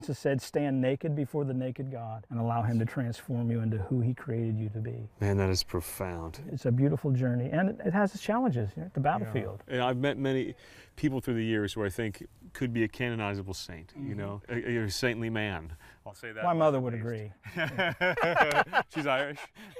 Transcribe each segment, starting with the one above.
Jesus said, stand naked before the naked God and allow him to transform you into who he created you to be. Man, that is profound. It's a beautiful journey, and it has its challenges at the battlefield. Yeah. And I've met many people through the years who I think could be a canonizable saint, you know, a saintly man. I'll say that. My mother would agree. She's Irish.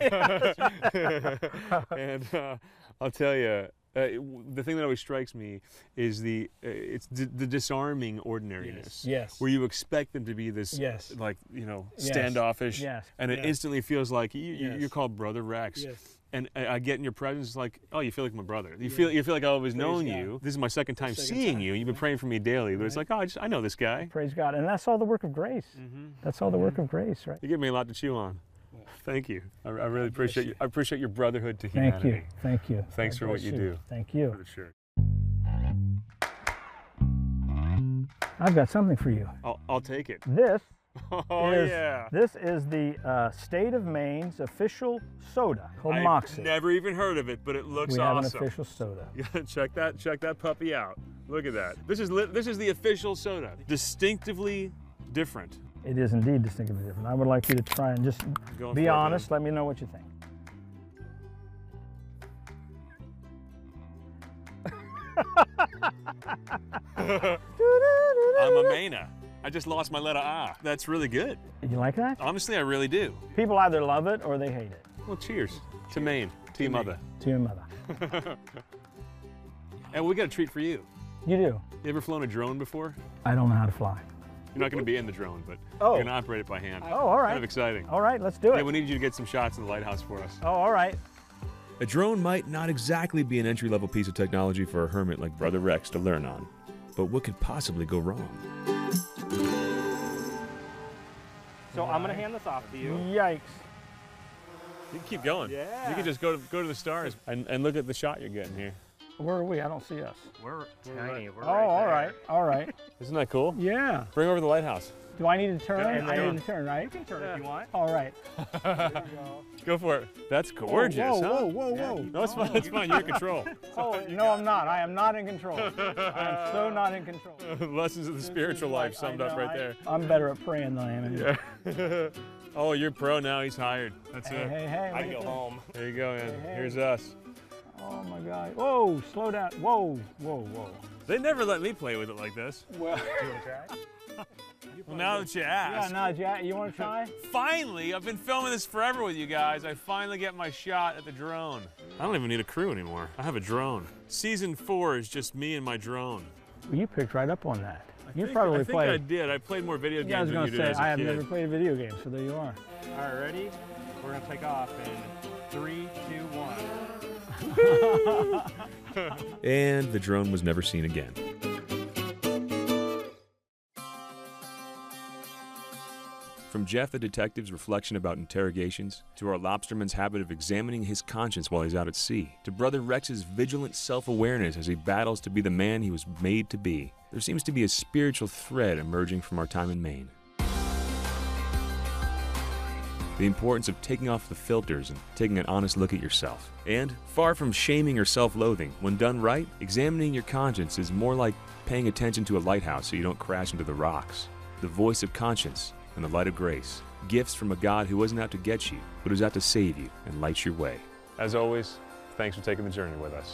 And I'll tell you, the thing that always strikes me is the disarming ordinariness. Yes. Where you expect them to be this, like, you know, standoffish, and it instantly feels like you're called Brother Rex. Yes. And I get in your presence, it's like, oh, you feel like my brother. You feel like I've always known you. This is my second time seeing you. You've been praying for me daily. But it's like, oh, I know this guy. Praise God. And that's all the work of grace. That's all the work of grace, right? You give me a lot to chew on. Thank you. I really appreciate you. I appreciate your brotherhood to humanity. Thank you. Thanks for what you do. Thank you. For the shirt. I've got something for you. I'll take it. This This is the state of Maine's official soda called Moxie. I've never even heard of it, but it looks awesome. We have an official soda. Check that puppy out. Look at that. This is the official soda. Distinctively different. It is indeed distinctively different. I would like you to try and just be honest. Let me know what you think. I'm a Mainer. I just lost my letter R. That's really good. You like that? Honestly, I really do. People either love it or they hate it. Well, cheers to Maine, to your mother. To your mother. And we got a treat for you. You do? You ever flown a drone before? I don't know how to fly. You're not going to be in the drone, but you're going to operate it by hand. Oh, all right. Kind of exciting. All right, let's do it. Yeah, we need you to get some shots in the lighthouse for us. Oh, all right. A drone might not exactly be an entry-level piece of technology for a hermit like Brother Rex to learn on, but what could possibly go wrong? So I'm going to hand this off to you. Yikes. You can keep going. Yeah. You can just go to the stars and look at the shot you're getting here. Where are we? I don't see us. We're tiny. We're all right. All right. Isn't that cool? Yeah. Bring over the lighthouse. Do I need to turn? I need to turn, right? You can turn if you want. All right. There you go. Go for it. That's gorgeous, huh? Whoa. No, it's fine. It's fine. You're in control. Oh, no, I'm not. I am not in control. I am so not in control. Lessons of the spiritual life summed up right there. I'm better at praying than I am in Yeah. Oh, you're pro now. He's hired. That's it. Hey. I go home. There you go, man. Here's us. Oh, my God. Whoa, slow down. Whoa. They never let me play with it like this. Well, Do you want to try? Well, now that you ask. You want to try? Finally, I've been filming this forever with you guys. I finally get my shot at the drone. I don't even need a crew anymore. I have a drone. Season 4 is just me and my drone. Well, you picked right up on that. I think I did. I played more video games than you did as a kid. I was going to say, I have never played a video game, so there you are. All right, ready? We're going to take off in 3, 2, 1. And the drone was never seen again. From Jeff the detective's reflection about interrogations, to our lobsterman's habit of examining his conscience while he's out at sea, to Brother Rex's vigilant self-awareness as he battles to be the man he was made to be, there seems to be a spiritual thread emerging from our time in Maine. The importance of taking off the filters and taking an honest look at yourself. And, far from shaming or self-loathing, when done right, examining your conscience is more like paying attention to a lighthouse so you don't crash into the rocks. The voice of conscience and the light of grace, gifts from a God who wasn't out to get you, but who's out to save you and light your way. As always, thanks for taking the journey with us.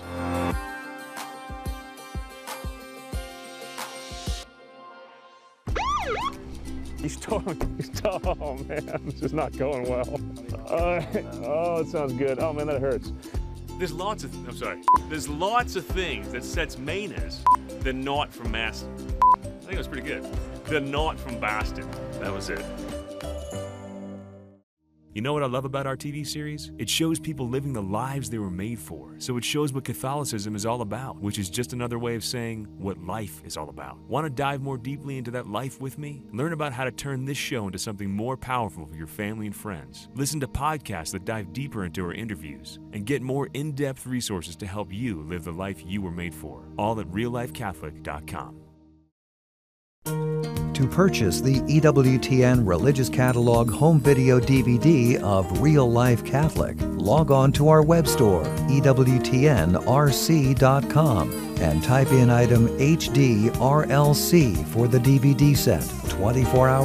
He's tall, oh man, this is not going well. Oh, it sounds good. Oh man, that hurts. There's lots of things that sets Mainers the not from Maston. I think it was pretty good. The not from Boston. That was it. You know what I love about our TV series? It shows people living the lives they were made for. So it shows what Catholicism is all about, which is just another way of saying what life is all about. Want to dive more deeply into that life with me? Learn about how to turn this show into something more powerful for your family and friends. Listen to podcasts that dive deeper into our interviews and get more in-depth resources to help you live the life you were made for. All at reallifecatholic.com. To purchase the EWTN Religious Catalog home video DVD of Real Life Catholic, log on to our web store, EWTNRC.com, and type in item HDRLC for the DVD set. 24 hours